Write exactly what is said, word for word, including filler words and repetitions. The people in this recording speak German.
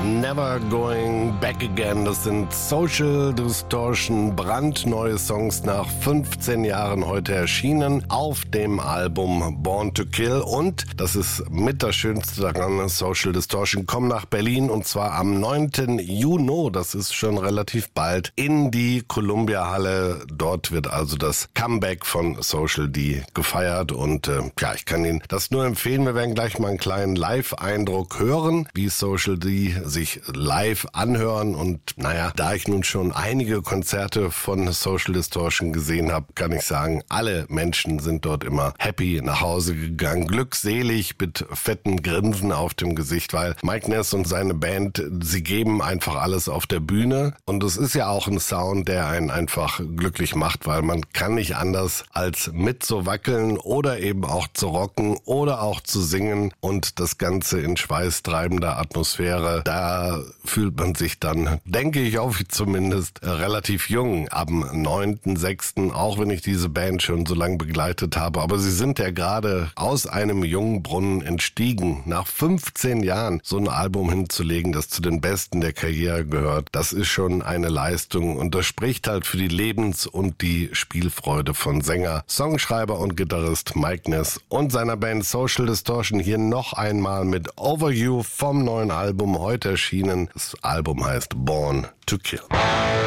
Never Going Back Again. Das sind Social Distortion, brandneue Songs nach fünfzehn Jahren heute erschienen auf dem Album Born to Kill. Und das ist mit das Schönste daran, Social Distortion kommen nach Berlin und zwar am neunten Juni, das ist schon relativ bald, in die Columbia-Halle. Dort wird also das Comeback von Social D gefeiert und äh, ja, ich kann Ihnen das nur empfehlen. Wir werden gleich mal einen kleinen Live-Eindruck hören, wie Social D sich live anhören und naja, da ich nun schon einige Konzerte von Social Distortion gesehen habe, kann ich sagen, alle Menschen sind dort immer happy nach Hause gegangen, glückselig mit fetten Grinsen auf dem Gesicht, weil Mike Ness und seine Band, sie geben einfach alles auf der Bühne und es ist ja auch ein Sound, der einen einfach glücklich macht, weil man kann nicht anders als mit zu wackeln oder eben auch zu rocken oder auch zu singen und das Ganze in schweißtreibender Atmosphäre. Da fühlt man sich dann, denke ich auch zumindest, relativ jung am neunten sechsten, auch wenn ich diese Band schon so lange begleitet habe. Aber sie sind ja gerade aus einem jungen Brunnen entstiegen. Nach fünfzehn Jahren so ein Album hinzulegen, das zu den Besten der Karriere gehört, das ist schon eine Leistung und das spricht halt für die Lebens- und die Spielfreude von Sänger, Songschreiber und Gitarrist Mike Ness und seiner Band Social Distortion hier noch einmal mit Over You vom neuen Album heute erschienen. Das Album heißt Born to Kill.